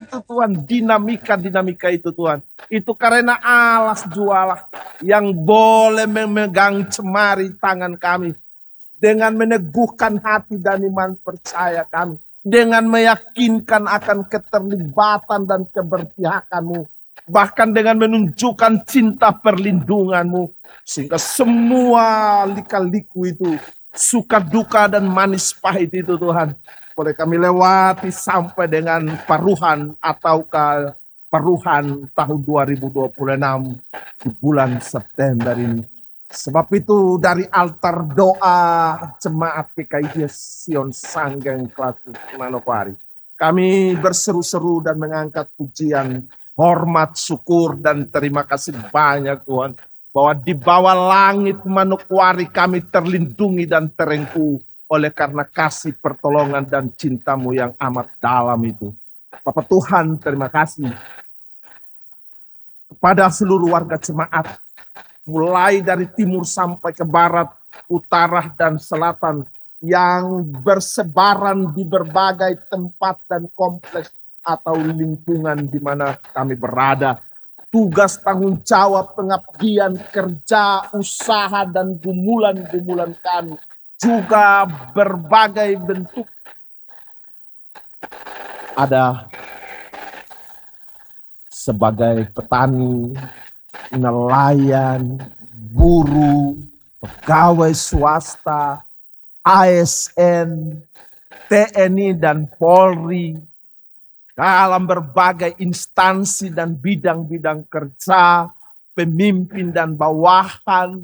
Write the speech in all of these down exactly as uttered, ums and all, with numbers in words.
itu Tuhan, dinamika-dinamika itu Tuhan. Itu karena alas jualah yang boleh memegang cemari tangan kami. Dengan meneguhkan hati dan iman percaya kami. Dengan meyakinkan akan keterlibatan dan keberpihakanmu. Bahkan dengan menunjukkan cinta perlindunganmu. Sehingga semua lika-liku itu, suka duka dan manis pahit itu Tuhan, boleh kami lewati sampai dengan paruhan ataukah paruhan tahun dua ribu dua puluh enam di bulan September ini. Sebab itu dari altar doa Jemaat P K I Sion Sanggeng Klatu Manokwari, kami berseru-seru dan mengangkat pujian, hormat, syukur, dan terima kasih banyak Tuhan, bahwa di bawah langit Manokwari kami terlindungi dan terengkuh oleh karena kasih pertolongan dan cintamu yang amat dalam itu. Bapak Tuhan, terima kasih kepada seluruh warga jemaat, mulai dari timur sampai ke barat, utara dan selatan, yang bersebaran di berbagai tempat dan kompleks atau lingkungan di mana kami berada. Tugas, tanggung jawab, pengabdian, kerja, usaha, dan gumulan-gumulan kami juga berbagai bentuk. Ada sebagai petani, nelayan, buruh, pegawai swasta, A S N, T N I dan Polri, dalam berbagai instansi dan bidang-bidang kerja, pemimpin dan bawahan,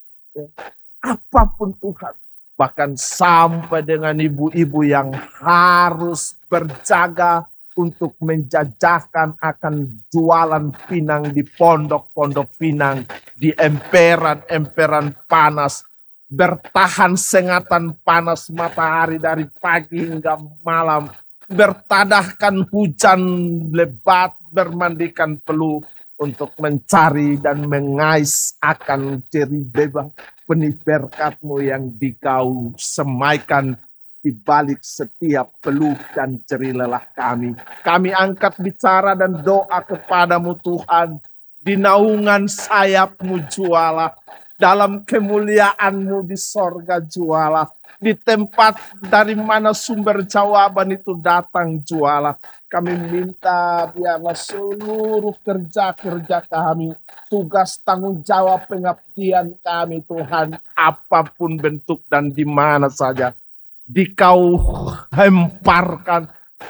apapun Tuhan. Bahkan sampai dengan ibu-ibu yang harus berjaga untuk menjajakan akan jualan pinang di pondok-pondok pinang, di emperan-emperan panas, bertahan sengatan panas matahari dari pagi hingga malam, bertadahkan hujan lebat, bermandikan peluh untuk mencari dan mengais akan ceri bebas benih berkat-Mu yang dikau semaikan di balik setiap peluh dan jerih lelah kami. Kami angkat bicara dan doa kepadamu Tuhan, di naungan sayap-Mu jualah, dalam kemuliaan-Mu di sorga jualah, di tempat dari mana sumber jawaban itu datang jualah. Kami minta biarlah seluruh kerja-kerja kami, tugas tanggung jawab pengabdian kami Tuhan, apapun bentuk dan di mana saja, Dikau hemparkan,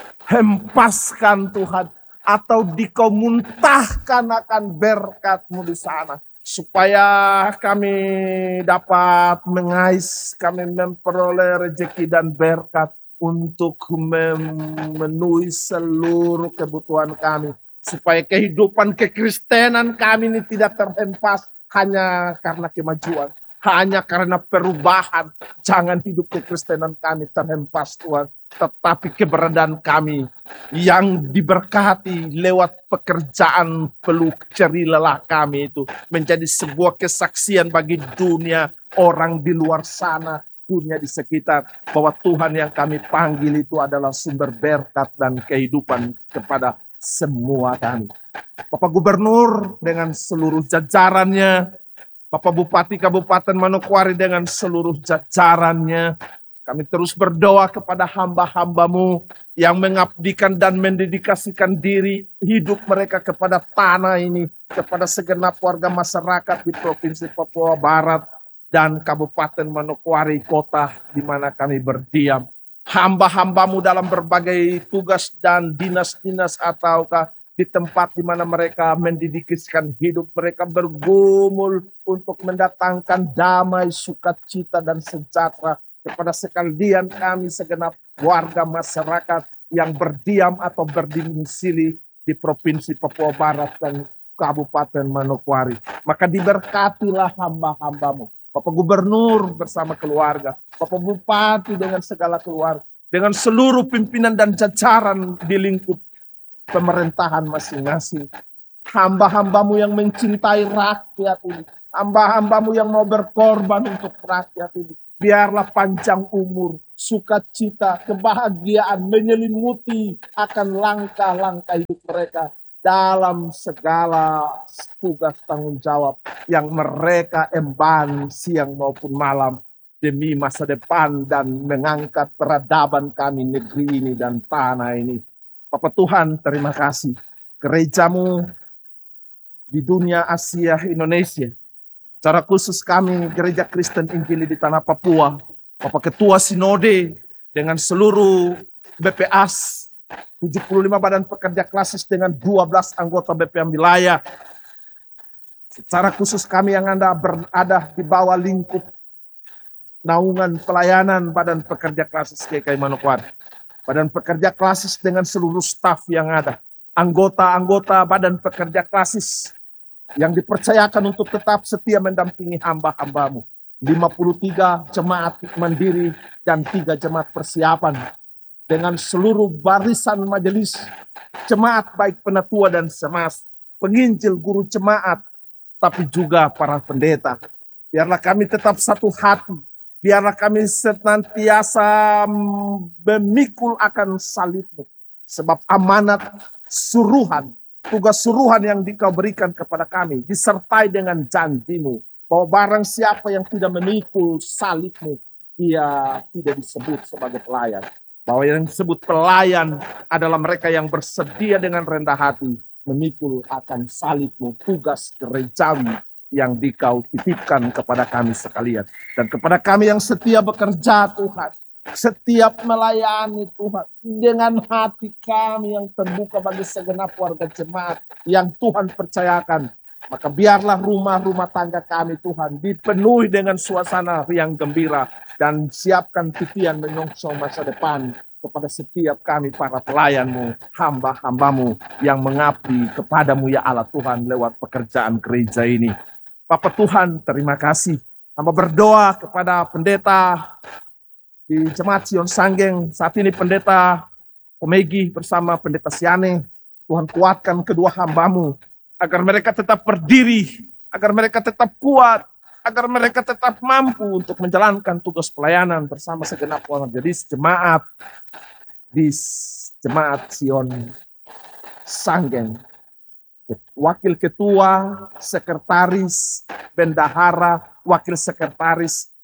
hempaskan Tuhan, atau Dikau muntahkan akan berkat-Mu di sana, supaya kami dapat mengais, kami memperoleh rezeki dan berkat untuk memenuhi seluruh kebutuhan kami, supaya kehidupan kekristenan kami ini tidak terhempas hanya karena kemajuan, hanya karena perubahan. Jangan hidup kekristenan kami terhempas Tuhan, tetapi keberadaan kami yang diberkati lewat pekerjaan peluh jerih lelah kami itu menjadi sebuah kesaksian bagi dunia, orang di luar sana, dunia di sekitar, bahwa Tuhan yang kami panggil itu adalah sumber berkat dan kehidupan kepada semua kami. Bapak Gubernur dengan seluruh jajarannya, Bapak Bupati Kabupaten Manokwari dengan seluruh jajarannya, kami terus berdoa kepada hamba-hamba-Mu yang mengabdikan dan mendedikasikan diri hidup mereka kepada tanah ini, kepada segenap warga masyarakat di Provinsi Papua Barat dan Kabupaten Manokwari kota di mana kami berdiam. Hamba-hamba-Mu dalam berbagai tugas dan dinas-dinas ataukah di tempat di mana mereka mendedikasikan hidup, mereka bergumul untuk mendatangkan damai, sukacita, dan sejahtera kepada sekalian kami segenap warga masyarakat yang berdiam atau berdomisili di Provinsi Papua Barat dan Kabupaten Manokwari. Maka diberkatilah hamba-hamba-Mu, Bapak Gubernur bersama keluarga, Bapak Bupati dengan segala keluarga, dengan seluruh pimpinan dan jajaran di lingkup pemerintahan masing-masing. Hamba-hamba-Mu yang mencintai rakyat ini, hamba-hamba-Mu yang mau berkorban untuk rakyat ini, Biarlah panjang umur, sukacita, kebahagiaan menyelimuti akan langkah-langkah hidup mereka dalam segala tugas tanggung jawab yang mereka emban siang maupun malam demi masa depan dan mengangkat peradaban kami, negeri ini dan tanah ini. Bapak Tuhan, terima kasih. Gerejamu di dunia Asia Indonesia, secara khusus kami Gereja Kristen Injili di Tanah Papua, Bapak Ketua Sinode dengan seluruh B P A S, tujuh puluh lima badan pekerja klasis dengan dua belas anggota B P M wilayah. Secara khusus kami yang Anda berada di bawah lingkup naungan pelayanan badan pekerja klasis G K I Manokwari. Badan pekerja klasis dengan seluruh staf yang ada. Anggota-anggota badan pekerja klasis yang dipercayakan untuk tetap setia mendampingi hamba-hambamu. lima puluh tiga jemaat mandiri dan tiga jemaat persiapan. Dengan seluruh barisan majelis, jemaat baik penatua dan semas, penginjil, guru jemaat, tapi juga para pendeta. Biarlah kami tetap satu hati. Biarlah kami senantiasa memikul akan salib-Mu. Sebab amanat suruhan, tugas suruhan yang Dikau berikan kepada kami, disertai dengan janji-Mu, bahwa barang siapa yang tidak memikul salib-Mu, dia tidak disebut sebagai pelayan. Bahwa yang disebut pelayan adalah mereka yang bersedia dengan rendah hati, memikul akan salib-Mu, tugas gerejawi yang Dikau titipkan kepada kami sekalian. Dan kepada kami yang setia bekerja Tuhan, setiap melayani Tuhan, dengan hati kami yang terbuka bagi segenap warga jemaat yang Tuhan percayakan, maka biarlah rumah-rumah tangga kami Tuhan dipenuhi dengan suasana yang gembira, dan siapkan titian menyongsong masa depan kepada setiap kami para pelayan-Mu, hamba-hamba-Mu yang mengabdi kepadamu ya Allah Tuhan lewat pekerjaan gereja ini. Bapak Tuhan, terima kasih. Hamba berdoa kepada pendeta di Jemaat Sion Sanggeng, saat ini pendeta Komegi bersama pendeta Siane. Tuhan kuatkan kedua hamba-Mu, agar mereka tetap berdiri, agar mereka tetap kuat, agar mereka tetap mampu untuk menjalankan tugas pelayanan bersama segenap orang. Jadi jemaat di Jemaat Sion Sanggeng, wakil ketua, sekretaris, bendahara, wakil sekretaris,